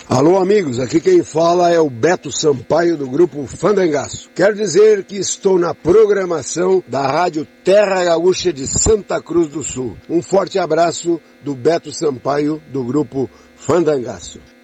Alô amigos, aqui quem fala é o Beto Sampaio do grupo Fandangaço. Quero dizer que estou na programação da Rádio Terra Gaúcha de Santa Cruz do Sul. Um forte abraço do Beto Sampaio do grupo Fandangaço.